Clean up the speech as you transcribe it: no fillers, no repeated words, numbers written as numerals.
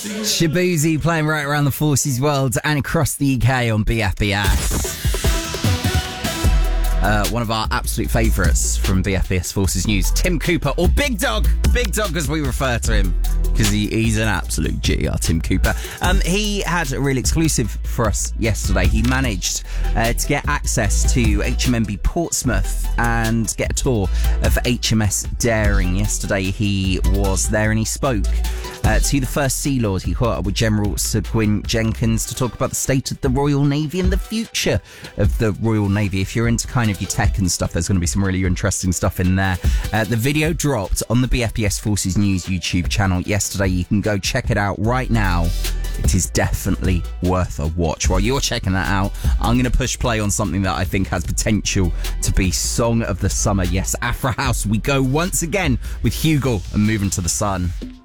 Shaboozey playing right around the Forces world and across the UK on BFBS. One of our absolute favourites from BFBS Forces News, Tim Cooper, or Big Dog as we refer to him, because he's an absolute G, our Tim Cooper. He had a real exclusive for us yesterday. He managed to get access to HMMB Portsmouth and get a tour of HMS Daring. Yesterday he was there and he spoke to the First Sea Lord. He caught up with General Sir Gwyn Jenkins to talk about the state of the Royal Navy and the future of the Royal Navy. If you're into kind of your tech and stuff, there's going to be some really interesting stuff in there. The video dropped on the BFBS Forces News YouTube channel yesterday. You can go check it out right now. It is definitely worth a watch. While you're checking that out, I'm going to push play on something that I think has potential to be Song of the Summer. Yes, Afro House. We go once again with Hugo and Moving to the Sun.